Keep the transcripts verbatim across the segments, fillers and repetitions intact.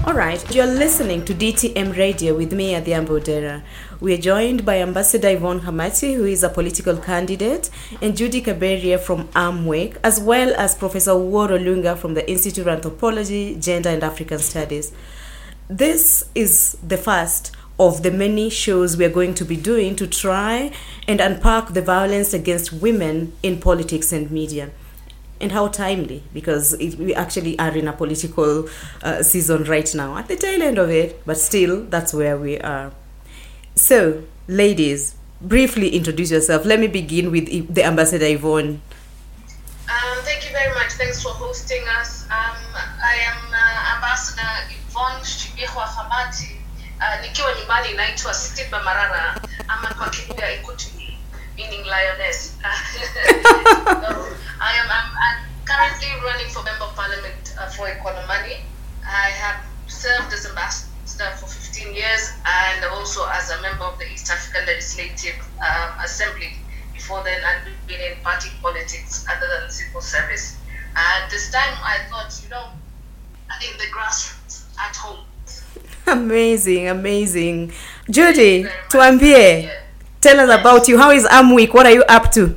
All right, you're listening to D T M Radio with me, Adhiambo Odera. We are joined by Ambassador Yvonne Hamati, who is a political candidate, and Judy Kaberia from Amwek, as well as Professor Owuor Olunga from the Institute of Anthropology, Gender and African Studies. This is the first of the many shows we are going to be doing to try and unpack the violence against women in politics and media. And how timely, because it, we actually are in a political uh, season right now, at the tail end of it, but still, that's where we are. So, ladies, briefly introduce yourself. Let me begin with the Ambassador Yvonne. Um, thank you very much. Thanks for hosting us. Um, I am uh, Ambassador Yvonne Shibihwa Hamati. Uh, nikiwa nyumbani naitwa Stiba Marara, ama kwa Kibuya Ikuti, meaning lioness. So, I am I'm, I'm currently running for Member of Parliament uh, for Economani. I have served as ambassador for fifteen years and also as a member of the East African Legislative uh, Assembly. Before then, I'd been in party politics other than civil service. And this time, I thought, you know, I think the grassroots at home. Amazing, amazing. Judy, tuambie, yeah. Tell us about you. How is Amwek? What are you up to?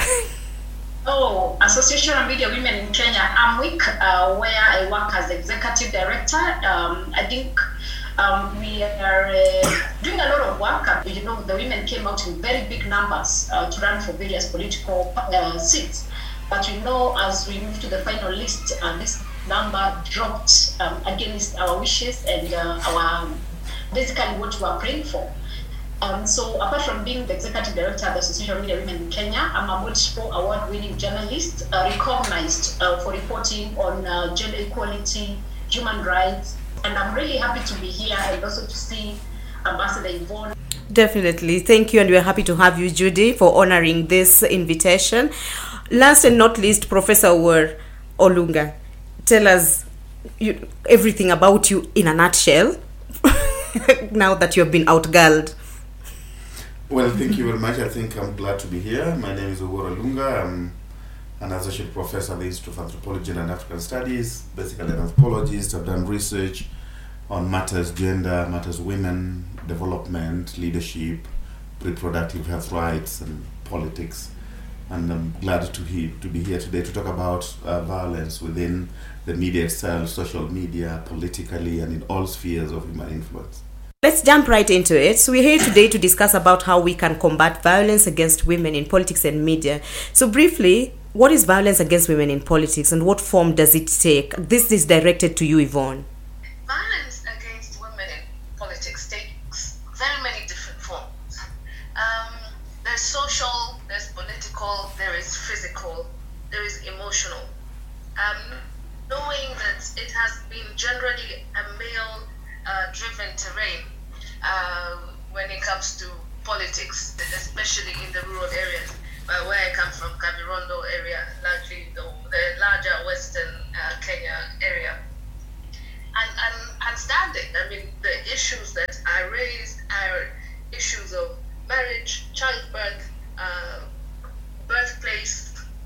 Oh, Association of Media Women in Kenya, Amwek, uh, where I work as executive director. Um, I think um, we are uh, doing a lot of work. You know, the women came out in very big numbers uh, to run for various political uh, seats. But you know, as we move to the final list, uh, this number dropped um, against our wishes and uh, our basically what we are praying for. Um, so apart from being the executive director of the Association of Media Women in Kenya, I'm a multiple award-winning journalist, uh, recognized uh, for reporting on uh, gender equality, human rights, and I'm really happy to be here and also to see Ambassador Yvonne. Definitely. Thank you, and we're happy to have you, Judy, for honoring this invitation. Last and not least, Professor Owuor Olunga. Tell us you, everything about you in a nutshell, now that you have been outgirled. Well, thank you very much. I think I'm glad to be here. My name is Owuor Olunga. I'm an associate professor at the Institute of Anthropology and African Studies, basically an anthropologist. I've done research on matters gender, matters women, development, leadership, reproductive health rights, and politics. And I'm glad to, he, to be here today to talk about uh, violence within the media itself, social media, politically, and in all spheres of human influence. Let's jump right into it. So we're here today to discuss about how we can combat violence against women in politics and media. So briefly, what is violence against women in politics and what form does it take? This is directed to you, Yvonne. Violence against women in politics takes very many different forms. Um, there's social, there's political, there is physical, there is emotional. Um, knowing that it has been generally a male Uh, driven terrain uh, when it comes to politics, especially in the rural areas. Uh, where I come from, Kavirondo area, largely the, the larger western uh, Kenya area. And, and, and standing, I mean, the issues that are raised are issues of marriage, childbirth, uh, birthplace.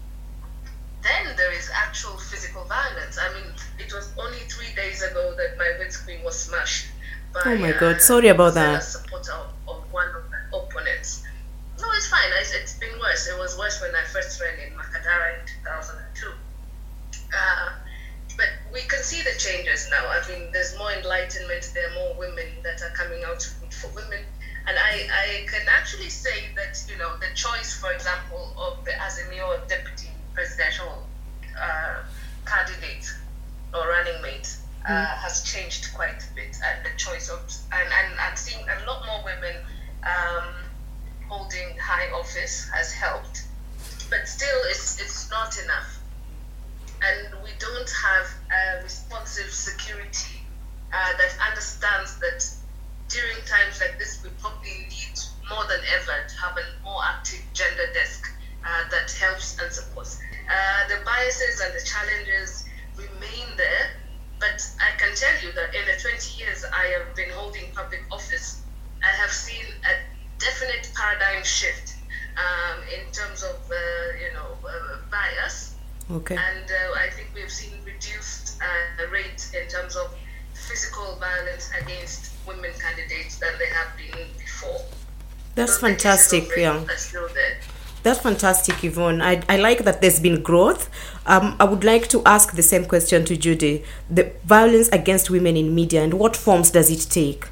Then there is actual physical violence. I mean, it was only three days ago that my windscreen was smashed by oh my uh, God, sorry about that. a supporter of, of one of my opponents. No, it's fine. It's, it's been worse. It was worse when I first ran in Makadara in two thousand two. Uh, but we can see the changes now. I mean, there's more enlightenment. There are more women that are coming out to vote for women. And I, I can actually say that, you know, the choice, for example, of the Azimio deputy presidential uh, candidate or running mate uh, mm. has changed quite a bit, and the choice of and and, and seeing a lot more women um, holding high office has helped, but still it's it's not enough, and we don't have a responsive security uh, that understands that during times like this we probably need more than ever to have a more active gender desk uh, that helps and supports. Uh, the biases and the challenges remain there, but I can tell you that in the twenty years I have been holding public office, I have seen a definite paradigm shift um, in terms of uh, you know uh, bias. Okay. And uh, I think we've seen reduced uh, rate in terms of physical violence against women candidates than they have been before. That's So the cases fantastic, of rape yeah. are still there. That's fantastic, Yvonne. I, I like that there's been growth. Um, I would like to ask the same question to Judy. The violence against women in media, and what forms does it take?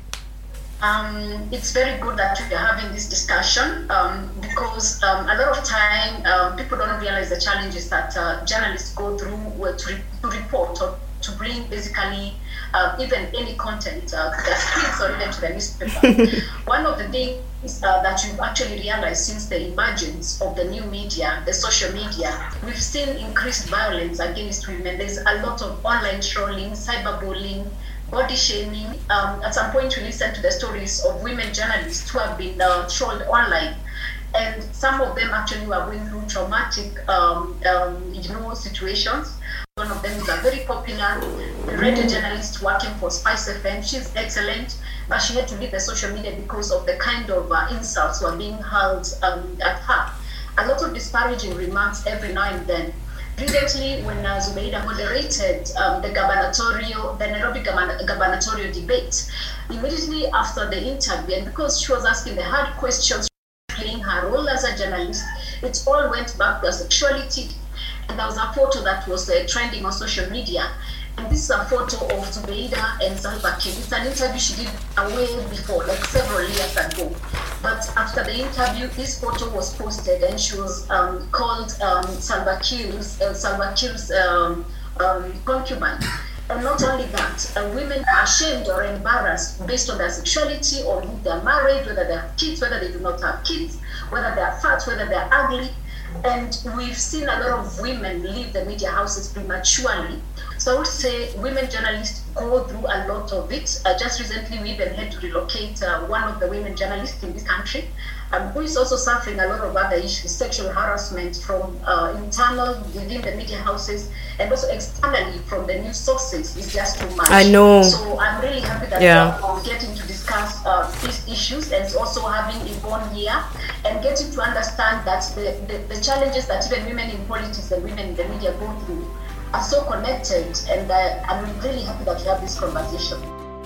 Um, it's very good that we're having this discussion um, because um, a lot of time um, people don't realize the challenges that uh, journalists go through uh, to, re- to report or to bring basically uh, even any content uh, to their screens or even to the newspaper. One of the things uh, that you've actually realized since the emergence of the new media, the social media, we've seen increased violence against women. There's a lot of online trolling, cyberbullying, body shaming. Um, at some point, we listened to the stories of women journalists who have been uh, trolled online, and some of them actually were going through traumatic, um, um, you know, situations. One of them is a very popular radio journalist working for Spice F M. She's excellent, but she had to leave the social media because of the kind of uh, insults were being hurled um, at her. A lot of disparaging remarks every now and then. Recently, when uh, Zubeida moderated um, the gubernatorial, the Nairobi gubernatorial debate, immediately after the interview, and because she was asking the hard questions, playing her role as a journalist, it all went back to her sexuality. And there was a photo that was uh, trending on social media. And this is a photo of Zubeida and Salva Kiir. It's an interview she did away before, like several years ago. But after the interview, this photo was posted, and she was um, called um, Salva Kiir's, uh, Salva Kiir's um, um, concubine. And not only that, uh, women are ashamed or embarrassed based on their sexuality, or who they're married, whether they have kids, whether they do not have kids, whether they're fat, whether they're ugly. And we've seen a lot of women leave the media houses prematurely. So I would say women journalists go through a lot of it. Uh, just recently, we even had to relocate uh, one of the women journalists in this country, um, who is also suffering a lot of other issues, sexual harassment from uh, internal within the media houses, and also externally from the news sources is just too much. I know. So I'm really happy that Yeah. we're getting to discuss uh, these issues, and also having Yvonne here and getting to understand that the, the, the challenges that even women in politics and women in the media go through are so connected, and uh, I'm really happy that we have this conversation.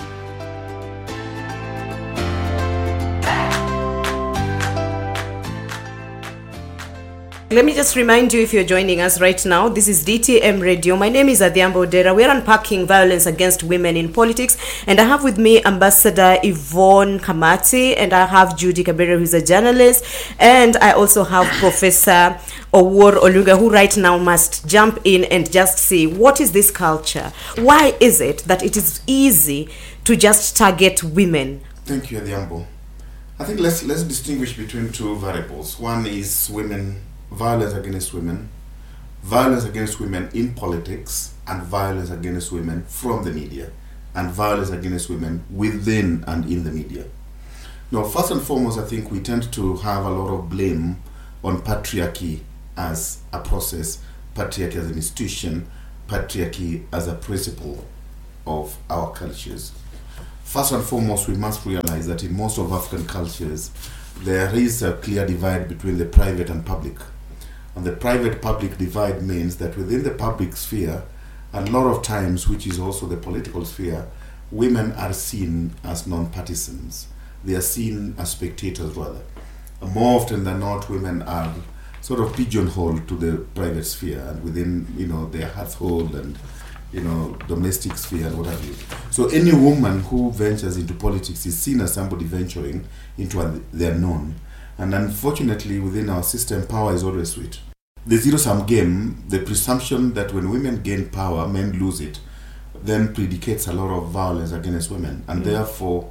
Let me just remind you, if you're joining us right now, this is D T M Radio. My name is Adhiambo Odera. We're unpacking violence against women in politics, and I have with me Ambassador Yvonne Khamati, and I have Judy Kaberia, who's a journalist, and I also have Professor Owuor Olunga, who right now must jump in and just see, what is this culture? Why is it that it is easy to just target women? Thank you, Adhiambo. I think let's let's distinguish between two variables. One is women, violence against women, violence against women in politics, and violence against women from the media, and violence against women within and in the media. Now, first and foremost, I think we tend to have a lot of blame on patriarchy as a process, patriarchy as an institution, patriarchy as a principle of our cultures. First and foremost, we must realize that in most of African cultures, there is a clear divide between the private and public. And the private-public divide means that within the public sphere, a lot of times, which is also the political sphere, women are seen as non-partisans. They are seen as spectators, rather. And more often than not, women are sort of pigeonholed to the private sphere and within, you know, their household and, you know, domestic sphere and what have you. So any woman who ventures into politics is seen as somebody venturing into a, the unknown. And unfortunately, within our system, power is always sweet. The zero-sum game, the presumption that when women gain power, men lose it, then predicates a lot of violence against women. And mm. therefore,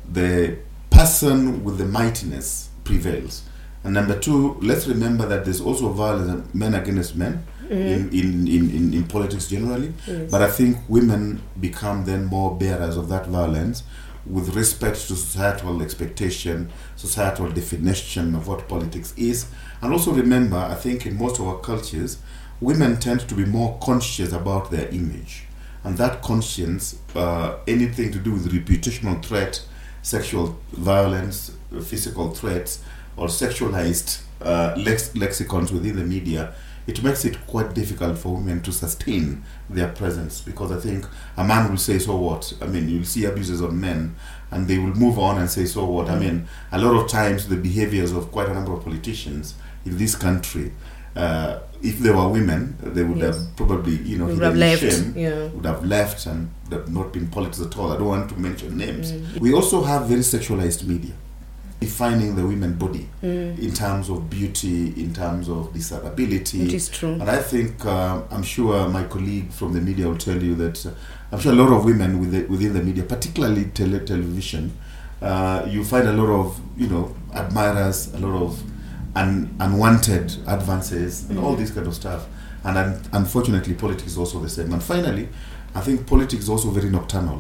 the person with the mightiness prevails. And number two, let's remember that there's also violence men against men mm. in, in, in, in, in politics generally. Yes. But I think women become then more bearers of that violence with respect to societal expectation, societal definition of what politics is. And also remember, I think in most of our cultures, women tend to be more conscious about their image. And that conscience, uh, anything to do with reputational threat, sexual violence, physical threats, or sexualized uh, lex- lexicons within the media, it makes it quite difficult for women to sustain their presence, because I think a man will say, so what? I mean, you'll see abuses on men and they will move on and say, so what? I mean, a lot of times the behaviors of quite a number of politicians in this country, uh, if they were women, they would yes. have probably, you know, would have left, shame, yeah. would have left and would have not been politics at all. I don't want to mention names. Mm. We also have very sexualized media, defining the women body mm. in terms of beauty, in terms of desirability. Which is true. And I think, uh, I'm sure my colleague from the media will tell you that uh, I'm sure a lot of women with the, within the media, particularly tele- television, uh, you find a lot of, you know, admirers, a lot of un- unwanted advances, mm. and all this kind of stuff. And un- unfortunately, politics is also the same. And finally, I think politics is also very nocturnal.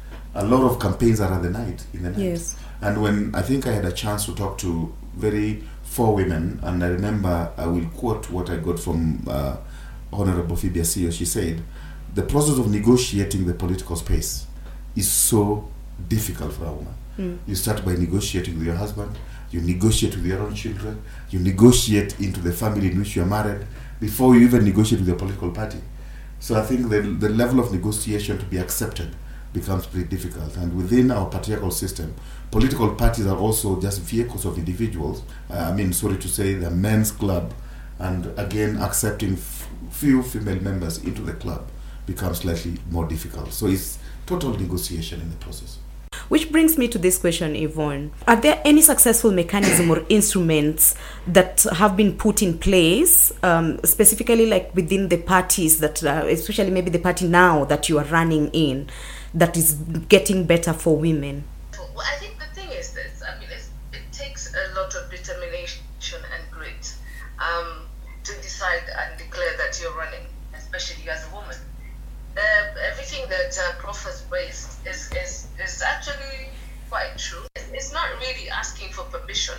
A lot of campaigns are at the night, in the night. Yes. And when I think I had a chance to talk to very four women, and I remember I will quote what I got from uh, Honorable Phoebe Asio. She said, the process of negotiating the political space is so difficult for a woman. Mm. You start by negotiating with your husband, you negotiate with your own children, you negotiate into the family in which you are married, before you even negotiate with your political party. So I think the, the level of negotiation to be accepted becomes pretty difficult. And within our patriarchal system, political parties are also just vehicles of individuals. Uh, I mean, sorry to say, the men's club, and again, accepting f- few female members into the club becomes slightly more difficult. So it's total negotiation in the process. Which brings me to this question, Yvonne. Are there any successful mechanism or instruments that have been put in place, um, specifically like within the parties that, uh, especially maybe the party now that you are running in, that is getting better for women? Well, I think the thing is this. I mean, it's, it takes a lot of determination and grit um, to decide and declare that you're running, especially as a woman. Uh, everything that uh, Prof has raised is, is, is actually quite true. It's not really asking for permission.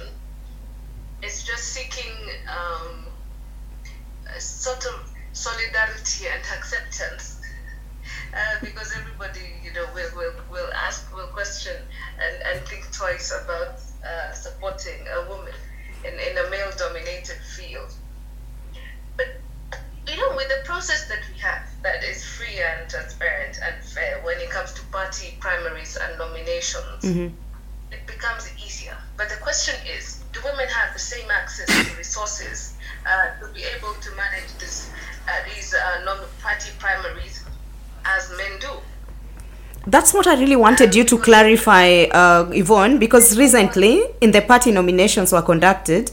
It's just seeking um, a sort of solidarity and acceptance. Uh, because everybody, you know, will, will, will ask, will question, and, and think twice about uh, supporting a woman in, in a male-dominated field. But, you know, with the process that we have, that is free and transparent and fair when it comes to party primaries and nominations, mm-hmm. it becomes easier. But the question is, do women have the same access to resources uh, to be able to manage this, uh, these uh, non-party primaries as men do? That's what I really wanted you to clarify, uh, Yvonne, because recently in the party nominations were conducted,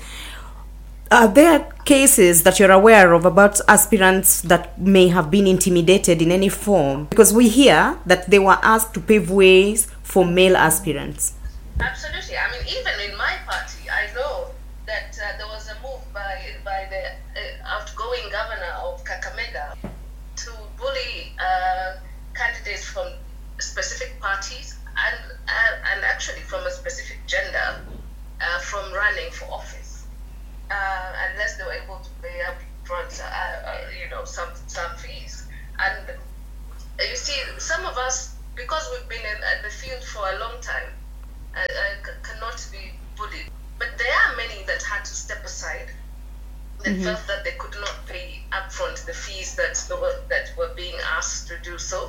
are there cases that you're aware of about aspirants that may have been intimidated in any form? Because we hear that they were asked to pave ways for male aspirants. Absolutely. I mean, even in my party, I know that uh, there was a move by, by the uh, outgoing governor of Kakamega to bully uh, candidates from specific parties and uh, and actually from a specific gender uh, from running for office, uh, unless they were able to pay up front, uh, uh, you know, some some fees. And uh, you see, some of us, because we've been in, in the field for a long time, uh, uh, c- cannot be bullied. But there are many that had to step aside. They mm-hmm. felt that they could not pay upfront the fees that were, that were being asked to do so,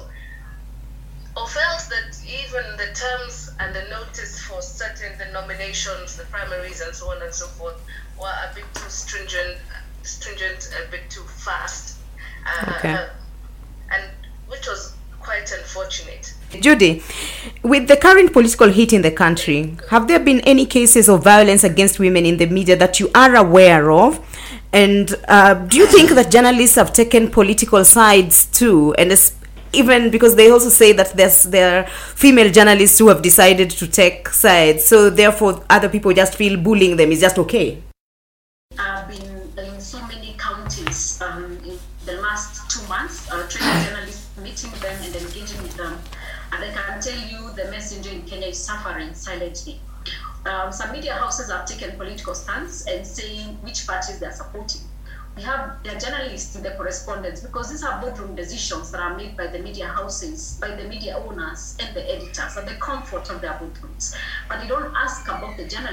or felt that even the terms and the notice for certain the nominations, the primaries, and so on and so forth were a bit too stringent, stringent, a bit too fast, uh, okay. uh, and which was quite unfortunate. Judy, with the current political heat in the country, have there been any cases of violence against women in the media that you are aware of? And uh, do you think that journalists have taken political sides too? And es- even because they also say that there's there are female journalists who have decided to take sides, so therefore other people just feel bullying them is just okay. I've been in so many counties um, in the last two months, uh, training journalists, meeting them and engaging with them. And I can tell you the messenger in Kenya is suffering silently. Um, some media houses have taken political stance and saying which parties they are supporting. We have their journalists in the correspondence, because these are boardroom decisions that are made by the media houses, by the media owners and the editors, and the comfort of their boardrooms. But you don't ask about the journalists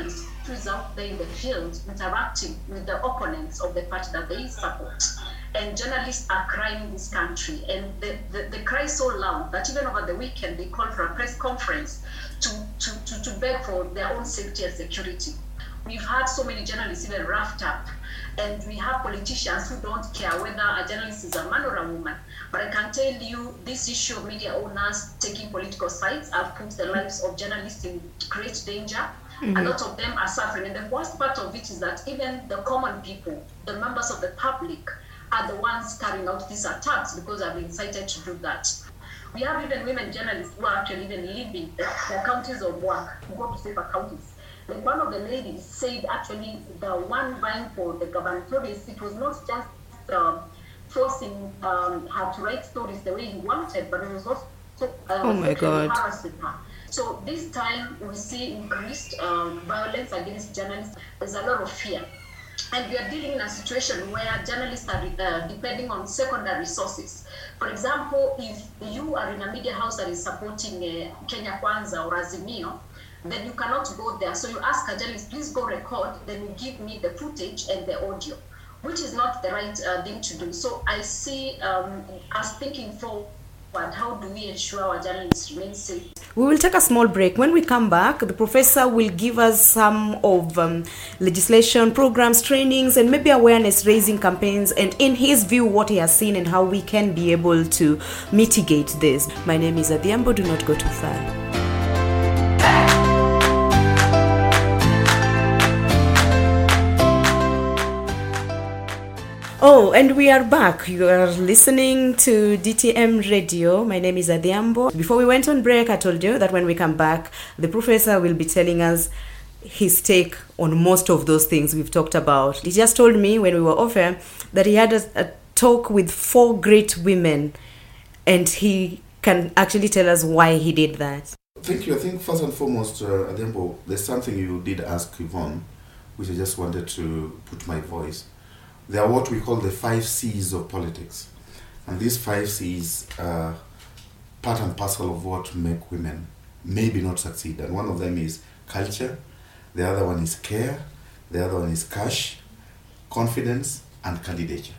who is out there in the field interacting with the opponents of the party that they support. And journalists are crying in this country. And the, the, the cry is so loud that even over the weekend, they called for a press conference to, to, to, to beg for their own safety and security. We've had so many journalists even roughed up. And we have politicians who don't care whether a journalist is a man or a woman. But I can tell you, this issue of media owners taking political sides have put the lives of journalists in great danger. Mm-hmm. A lot of them are suffering. And the worst part of it is that even the common people, the members of the public, are the ones carrying out these attacks because they've been incited to do that. We have even women journalists who are actually even leaving their counties of work to go to safer counties. Like one of the ladies said, actually, the one vying for the gubernatorial seat was not just um, forcing um, her to write stories the way he wanted, but it was also um, oh my God. harassing her. So this time we see increased um, violence against journalists. There's a lot of fear. And we are dealing in a situation where journalists are uh, depending on secondary sources. For example, if you are in a media house that is supporting uh, Kenya Kwanza or Azimio, then you cannot go there. So you ask a journalist, please go record, then you give me the footage and the audio, which is not the right uh, thing to do. So I see um, us thinking forward, how do we ensure our journalists remain safe? We will take a small break. When we come back, the professor will give us some of um, legislation, programs, trainings, and maybe awareness-raising campaigns, and in his view, what he has seen and how we can be able to mitigate this. My name is Adhiambo. Do not go too far. Oh, and we are back. You are listening to D T M Radio. My name is Adhiambo. Before we went on break, I told you that when we come back, the professor will be telling us his take on most of those things we've talked about. He just told me when we were off air that he had a, a talk with four great women, and he can actually tell us why he did that. Thank you. I think first and foremost, uh, Adhiambo, there's something you did ask Yvonne, which I just wanted to put my voice. They are what we call the five C's of politics. And these five C's are part and parcel of what make women maybe not succeed. And one of them is culture, the other one is care, the other one is cash, confidence, and candidature.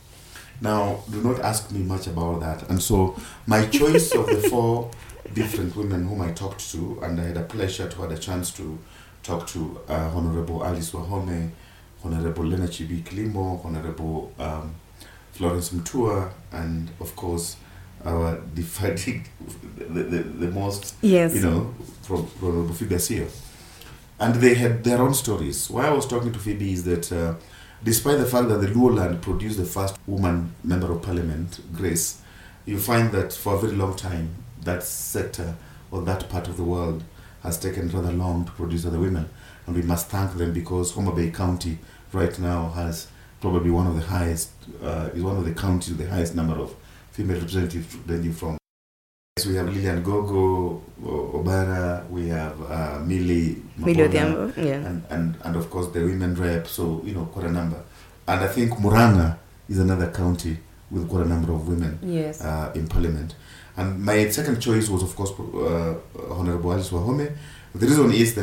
Now, do not ask me much about that. And so my choice of the four different women whom I talked to, and I had a pleasure to have a chance to talk to uh, Honorable Alice Wahome, Honorable Lena Chibi Kilimo, Honorable um, Florence Mutua, and of course our defining, the, the, the most, yes. you know, from Honorable Phoebe Asio. And they had their own stories. Why I was talking to Phoebe is that uh, despite the fact that the Luo Land produced the first woman member of parliament, Grace, you find that for a very long time, that sector or that part of the world has taken rather long to produce other women. And we must thank them because Homa Bay County right now has probably one of the highest, uh, is one of the counties with the highest number of female representatives ranging from. So we have Lilian Gogo, Obara, we have uh, Millie, Mapona, yeah. and, and, and of course the women rep, so, you know, quite a number. And I think Muranga is another county with quite a number of women yes. uh, in parliament. And my second choice was, of course, uh, Honorable Alice Wahome. The reason is that